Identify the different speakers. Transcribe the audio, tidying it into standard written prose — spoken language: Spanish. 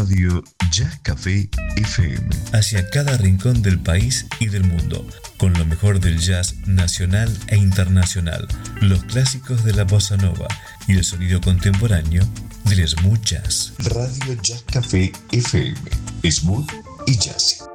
Speaker 1: Radio Jazz Café FM.
Speaker 2: Hacia cada rincón del país y del mundo, con lo mejor del jazz nacional e internacional, los clásicos de la bossa nova y el sonido contemporáneo del smooth jazz.
Speaker 1: Radio Jazz Café FM. Smooth y jazzy.